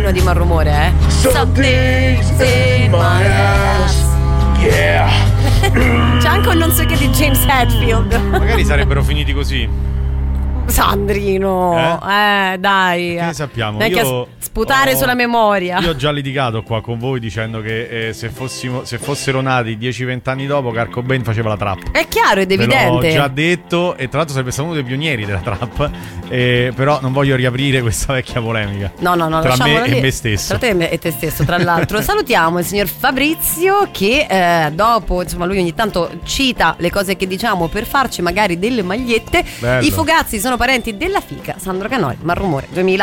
Martino di Malrumore, Something's in my ass. Yeah. C'è anche un non so che di James Hetfield. Magari sarebbero finiti così. Sandrino, dai. Che ne sappiamo? Non è che sputare sulla memoria. Io ho già litigato qua con voi dicendo che se fossero nati 10-20 anni dopo, Kurt Cobain faceva la trap. È chiaro ed evidente. L'ho già detto, e tra l'altro sarebbe stato uno dei pionieri della trap. Però non voglio riaprire questa vecchia polemica. No, tra me e me stesso. Tra te e te stesso, tra l'altro. Salutiamo il signor Fabrizio che dopo, insomma, lui ogni tanto cita le cose che diciamo per farci magari delle magliette. Bello. I Fugazzi sono parenti della fica. Sandro Canoi, Malrumore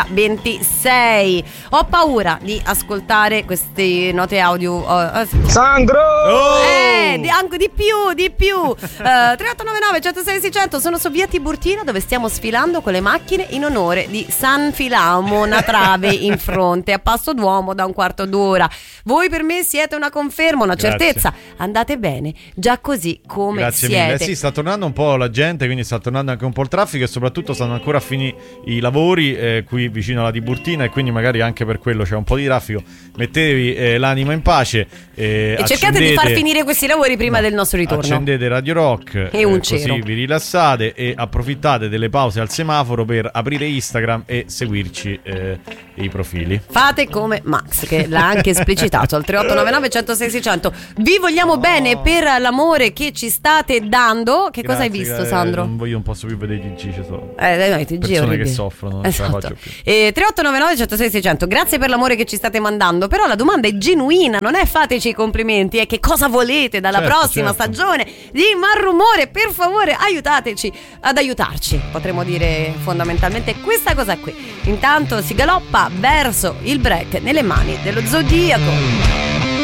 2026. Ho paura di ascoltare queste note audio. Sandro! Anche di più. 3899 106 600. Sono su via Tiburtina, dove stiamo sfilando con le macchine in onore di San Filamo, una trave in fronte, a passo d'uomo da un quarto d'ora. Voi per me siete una conferma, una certezza. Andate bene, già così come Grazie siete. mille. Sì, sta tornando un po' la gente, quindi sta tornando anche un po' il traffico, e soprattutto stanno ancora a finire i lavori qui vicino alla Tiburtina, e quindi magari anche per quello c'è un po' di traffico. Mettetevi l'anima in pace e cercate di far finire questi lavori prima del nostro ritorno. Accendete Radio Rock e un così cero. vi rilassate e approfittate delle pause al semaforo per aprire Instagram e seguirci i profili. Fate come Max, che l'ha anche esplicitato al 3899 106 600. Vi vogliamo bene per l'amore che ci state dando. Che cosa hai visto, Sandro? Non posso più vedere i TG, i TG persone che soffrono, non ce la faccio più. 3899 106 600. Grazie per l'amore che ci state mandando. Però la domanda è genuina, non è fateci i complimenti, è che cosa volete dalla prossima stagione di Malrumore. Per favore aiutateci ad aiutarci. Potremmo dire fondamentalmente questa cosa qui. Intanto si galoppa verso il break nelle mani dello Zodiaco.